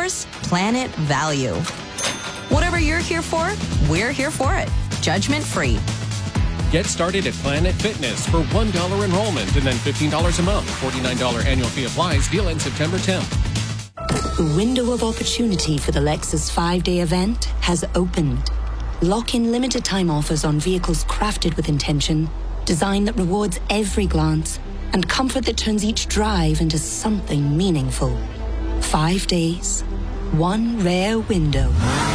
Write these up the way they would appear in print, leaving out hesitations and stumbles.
course, Planet Value. Whatever you're here for, we're here for it. Judgment free. Get started at Planet Fitness for $1 enrollment and then $15 a month. $49 annual fee applies. Deal ends September 10th. The window of opportunity for the Lexus 5-day event has opened. Lock in limited time offers on vehicles crafted with intention, design that rewards every glance, and comfort that turns each drive into something meaningful. 5 days, one rare window.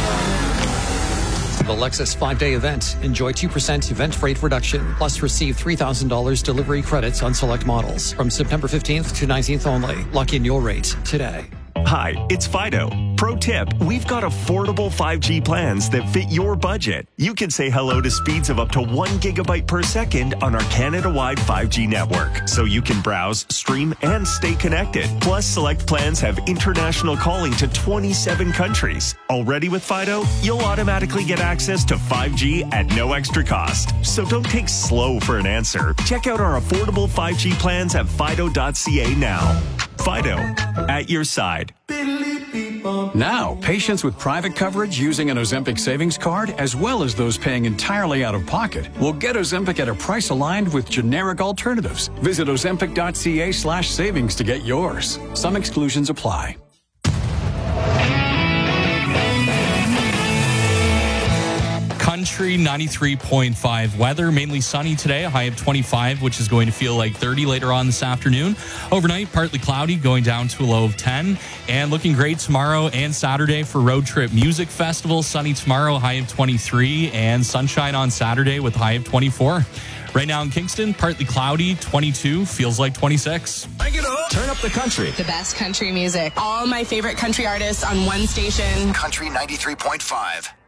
The Lexus 5-day event. Enjoy 2% event rate reduction, plus receive $3,000 delivery credits on select models. From September 15th to 19th only. Lock in your rate today. Hi, it's Fido. Pro tip, we've got affordable 5G plans that fit your budget. You can say hello to speeds of up to 1 gigabyte per second on our Canada-wide 5G network, so you can browse, stream, and stay connected. Plus, select plans have international calling to 27 countries. Already with Fido, you'll automatically get access to 5G at no extra cost. So don't take slow for an answer. Check out our affordable 5G plans at fido.ca now. Fido, at your side. Now, patients with private coverage using an Ozempic savings card, as well as those paying entirely out of pocket, will get Ozempic at a price aligned with generic alternatives. Visit ozempic.ca/savings to get yours. Some exclusions apply. Country 93.5 weather, mainly sunny today, a high of 25, which is going to feel like 30 later on this afternoon. Overnight, partly cloudy, going down to a low of 10. And looking great tomorrow and Saturday for Road Trip Music Festival. Sunny tomorrow, high of 23, and sunshine on Saturday with a high of 24. Right now in Kingston, partly cloudy, 22, feels like 26. Turn up the country. The best country music. All my favorite country artists on one station. Country 93.5.